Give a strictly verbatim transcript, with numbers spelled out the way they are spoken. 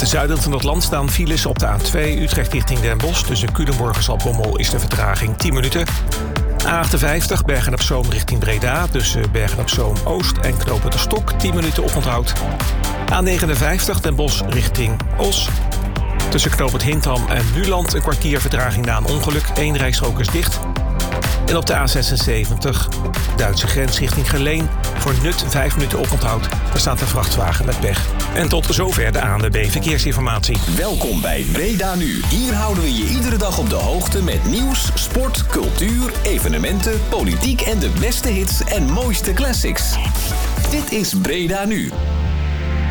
het zuiden van het land staan files op de A twee Utrecht richting Den Bosch. Tussen Culemborg en Zaltbommel is de vertraging tien minuten. A achtenvijftig Bergen-op-Zoom richting Breda. Tussen Bergen-op-Zoom Oost en Knopen de Stok tien minuten oponthoud. A negenenvijftig Den Bosch richting Os. Tussen Knoopend Hintham en Nuland een kwartier vertraging na een ongeluk. Eén rijstrook is dicht. En op de A zesenzeventig Duitse grens richting Geleen. Voor Nut vijf minuten oponthoud. Er staat een vrachtwagen met pech. En tot zover de A N W B Verkeersinformatie. Welkom bij Breda Nu. Hier houden we je iedere dag op de hoogte met nieuws, sport, cultuur, evenementen, politiek en de beste hits en mooiste classics. Dit is Breda Nu.